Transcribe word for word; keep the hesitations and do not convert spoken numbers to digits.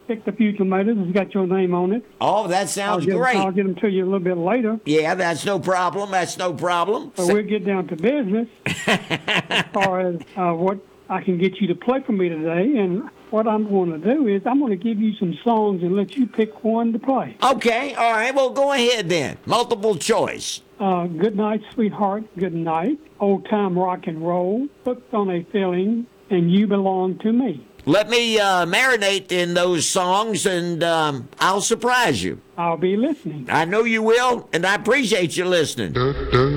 picked a few tomatoes. It's got your name on it. Oh, that I'll sounds get, great. I'll get them to you a little bit later. Yeah, that's no problem. That's no problem. So we'll get down to business as far as uh, what I can get you to play for me today. And what I'm going to do is I'm going to give you some songs and let you pick one to play. Okay, all right. Well, go ahead then. Multiple choice. Uh, Good Night, Sweetheart, Good Night, Old Time Rock and Roll, Hooked on a Feeling, and You Belong to Me. Let me uh, marinate in those songs, and um, I'll surprise you. I'll be listening. I know you will, and I appreciate you listening.